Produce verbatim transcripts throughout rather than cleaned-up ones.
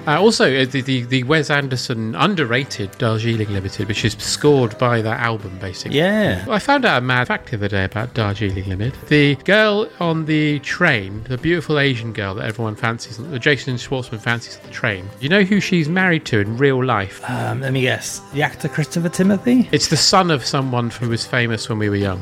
Uh, also, uh, the, the the Wes Anderson underrated Darjeeling Limited, which is scored by that album, basically. Yeah. Well, I found out a mad fact the other day about Darjeeling Limited. The girl on the train, the beautiful Asian girl that everyone fancies, that Jason Schwartzman fancies on the train, do you know who she's married to in real life? Um, let me guess. The actor Christopher Timothy? It's the son of someone who was famous when we were young.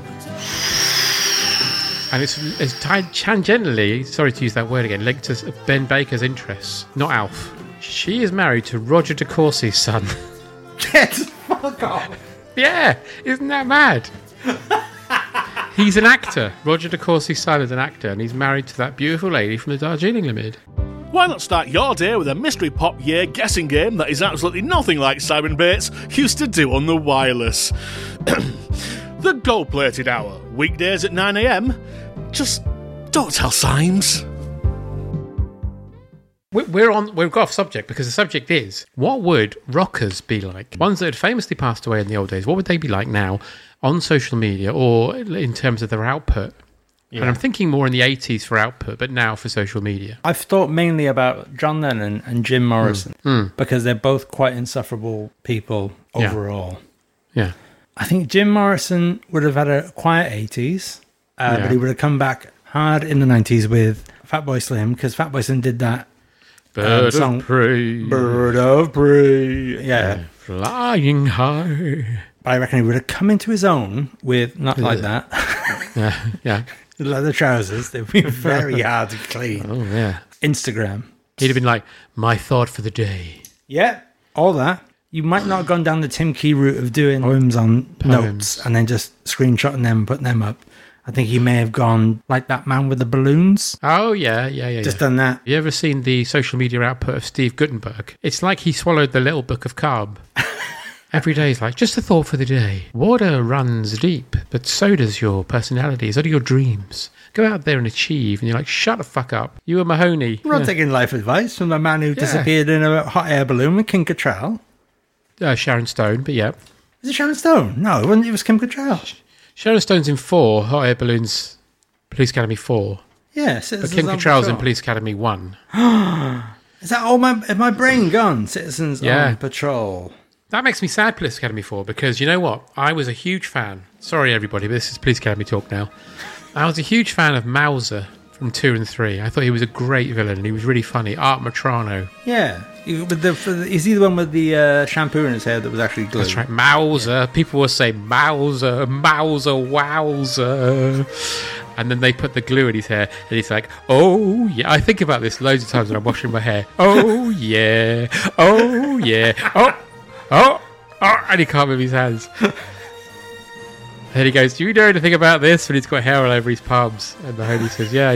And it's, it's tangentially, sorry to use that word again, linked to Ben Baker's interests, not Alf. She is married to Roger De Courcy's son. Get the fuck off. Yeah, isn't that mad? He's an actor. Roger De Courcy's son is an actor, and he's married to that beautiful lady from the Darjeeling Limited. Why not start your day with a mystery pop year guessing game that is absolutely nothing like Simon Bates used to do on the wireless? The gold-plated hour, weekdays at nine a.m. Just don't tell Symes. We're on. We've got off subject because the subject is: what would rockers be like? Ones that had famously passed away in the old days. What would they be like now on social media or in terms of their output? Yeah. And I'm thinking more in the eighties for output, but now for social media. I've thought mainly about John Lennon and Jim Morrison mm. Mm. because they're both quite insufferable people overall. Yeah. yeah. I think Jim Morrison would have had a quiet eighties, uh, yeah. but he would have come back hard in the nineties with Fatboy Slim, because Fatboy Slim did that Bird um, song, of prey. Bird of prey. Yeah. yeah. Flying high. But I reckon he would have come into his own with Not Like That. yeah. Yeah. The leather trousers, they'd be very hard to clean. Oh, yeah. Instagram. He'd have been like, my thought for the day. Yeah, all that. You might not have gone down the Tim Key route of doing poems on poems. notes and then just screenshotting them and putting them up. I think he may have gone like that man with the balloons. Oh, yeah, yeah, yeah. Just yeah. done that. You ever seen the social media output of Steve Guttenberg? It's like he swallowed the little book of carb. Every day is like, just a thought for the day. Water runs deep, but so does your personality, so do your dreams. Go out there and achieve. And you're like, shut the fuck up. You were Mahoney. I'm not yeah. taking life advice from a man who yeah. disappeared in a hot air balloon with Kim Cattrall. Uh, Sharon Stone, but yeah. Was it Sharon Stone? No, it wasn't. It was Kim Cattrall. Sharon Stone's in four, Hot Air Balloons, Police Academy four. Yeah, Citizens but Kim Cattrall's in Police Academy one. Is that all my, my brain gone? Citizens yeah. on Patrol. That makes me sad, Police Academy four, because you know what? I was a huge fan. Sorry, everybody, but this is Police Academy talk now. I was a huge fan of Mauser from two and three. I thought he was a great villain, and he was really funny. Art Matrano. Yeah. With the, is he the one with the uh, shampoo in his hair that was actually glue? That's right. Mauser. Yeah. People will say Mauser, Mauser, wowzer. And then they put the glue in his hair, and he's like, oh, yeah. I think about this loads of times when I'm washing my hair. Oh, yeah. Oh, yeah. Oh. Oh, oh, and he can't move his hands. And he goes, do you know anything about this? And he's got hair all over his palms. And Mahoney says, yeah,